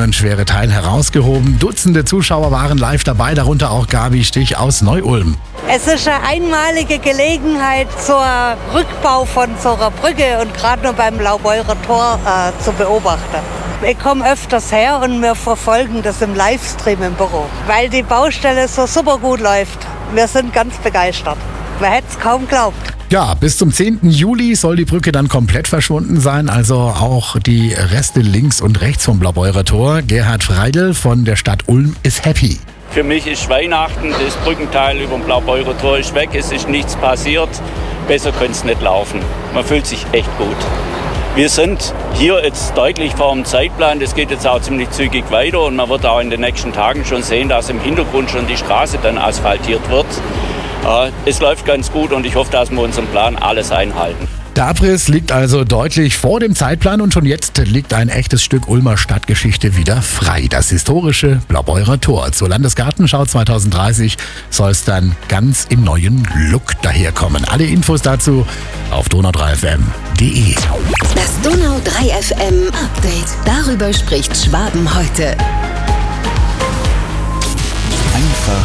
tonnenschwere Teil herausgehoben. Dutzende Zuschauer waren live dabei, darunter auch Gabi Stich aus Neu-Ulm. Es ist eine einmalige Gelegenheit zur Rückbau von so einer Brücke und gerade nur beim Blaubeurer Tor zu beobachten. Ich komme öfters her und wir verfolgen das im Livestream im Büro, weil die Baustelle so super gut läuft. Wir sind ganz begeistert. Man hätte es kaum geglaubt. Ja, bis zum 10. Juli soll die Brücke dann komplett verschwunden sein, also auch die Reste links und rechts vom Blaubeurer Tor. Gerhard Freidl von der Stadt Ulm ist happy. Für mich ist Weihnachten, das Brückenteil über dem Blaubeurer Tor ist weg, es ist nichts passiert. Besser könnte es nicht laufen. Man fühlt sich echt gut. Wir sind hier jetzt deutlich vor dem Zeitplan, das geht jetzt auch ziemlich zügig weiter und man wird auch in den nächsten Tagen schon sehen, dass im Hintergrund schon die Straße dann asphaltiert wird. Es läuft ganz gut und ich hoffe, dass wir unseren Plan alles einhalten. Der Abriss liegt also deutlich vor dem Zeitplan und schon jetzt liegt ein echtes Stück Ulmer Stadtgeschichte wieder frei. Das historische Blaubeurer Tor. Zur Landesgartenschau 2030 soll es dann ganz im neuen Look daherkommen. Alle Infos dazu auf donau3fm.de. Das Donau 3 FM Update. Darüber spricht Schwaben heute.